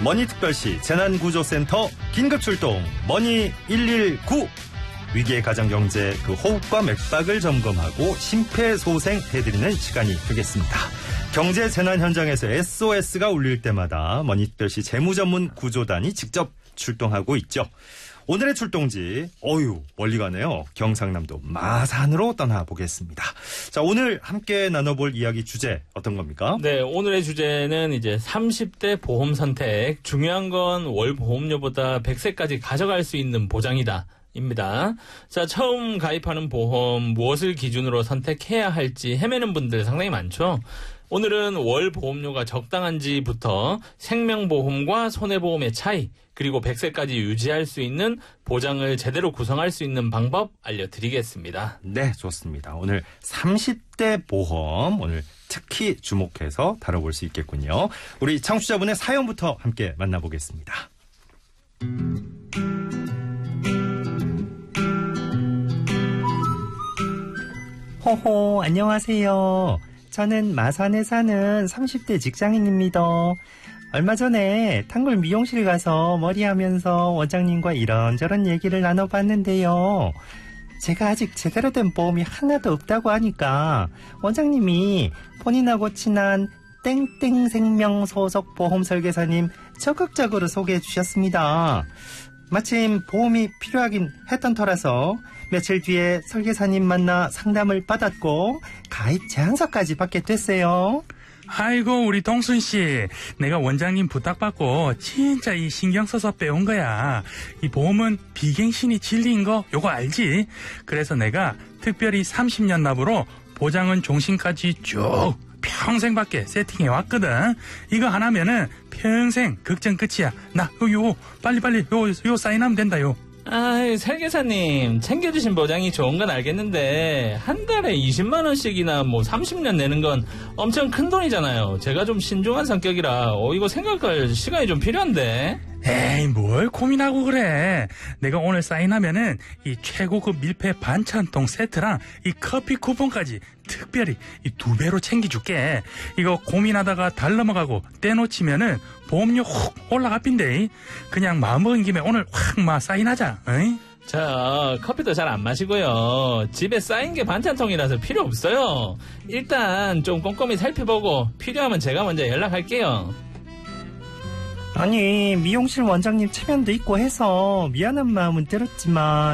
머니특별시 재난구조센터 긴급출동 머니 119. 위기의 가정경제 그 호흡과 맥박을 점검하고 심폐소생해드리는 시간이 되겠습니다. 경제 재난 현장에서 SOS가 울릴 때마다 머니특별시 재무전문 구조단이 직접 출동하고 있죠. 오늘의 출동지, 멀리 가네요. 경상남도 마산으로 떠나보겠습니다. 자, 오늘 함께 나눠볼 이야기 주제 어떤 겁니까? 네, 오늘의 주제는 이제 30대 보험 선택. 중요한 건 월 보험료보다 100세까지 가져갈 수 있는 보장이다. 입니다. 자, 처음 가입하는 보험 무엇을 기준으로 선택해야 할지 헤매는 분들 상당히 많죠. 오늘은 월 보험료가 적당한지부터 생명보험과 손해보험의 차이, 그리고 100세까지 유지할 수 있는 보장을 제대로 구성할 수 있는 방법 알려드리겠습니다. 네, 좋습니다. 오늘 30대 보험 오늘 특히 주목해서 다뤄볼 수 있겠군요. 우리 청취자분의 사연부터 함께 만나보겠습니다. 호호, 안녕하세요. 저는 마산에 사는 30대 직장인입니다. 얼마 전에 단골 미용실 가서 머리하면서 원장님과 이런저런 얘기를 나눠봤는데요. 제가 아직 제대로 된 보험이 하나도 없다고 하니까 원장님이 본인하고 친한 땡땡생명 소속 보험 설계사님 적극적으로 소개해 주셨습니다. 마침 보험이 필요하긴 했던 터라서 며칠 뒤에 설계사님 만나 상담을 받았고 가입 제안서까지 받게 됐어요. 아이고, 우리 동순씨, 내가 원장님 부탁받고 진짜 이 신경 써서 빼온 거야. 이 보험은 비갱신이 진리인 거 요거 알지? 그래서 내가 특별히 30년 납으로 보장은 종신까지 쭉 평생밖에 세팅해 왔거든. 이거 하나면은 평생 걱정 끝이야. 나 요 빨리빨리 요 사인하면 된다. 요. 아이, 설계사님, 챙겨주신 보장이 좋은 건 알겠는데 한 달에 20만 원씩이나 30년 내는 건 엄청 큰 돈이잖아요. 제가 좀 신중한 성격이라 이거 생각할 시간이 좀 필요한데. 에이, 뭘 고민하고 그래. 내가 오늘 사인하면은 이 최고급 밀폐 반찬통 세트랑 이 커피 쿠폰까지 특별히 이 2배로 챙겨줄게. 이거 고민하다가 달 넘어가고 떼놓치면은 보험료 훅 올라가빈데. 그냥 마음먹은 김에 오늘 확 사인하자. 어이? 자, 커피도 잘 안 마시고요. 집에 쌓인 게 반찬통이라서 필요 없어요. 일단 좀 꼼꼼히 살펴보고 필요하면 제가 먼저 연락할게요. 아니, 미용실 원장님 체면도 있고 해서 미안한 마음은 들었지만